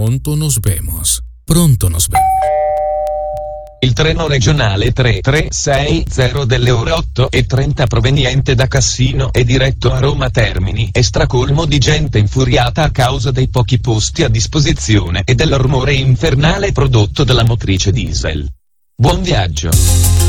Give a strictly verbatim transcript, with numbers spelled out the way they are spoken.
Pronto nos vemos. Pronto nos vemos. Il treno regionale tre tre sei zero delle ore otto e trenta proveniente da Cassino è diretto a Roma Termini e stracolmo di gente infuriata a causa dei pochi posti a disposizione e del rumore infernale prodotto dalla motrice diesel. Buon viaggio!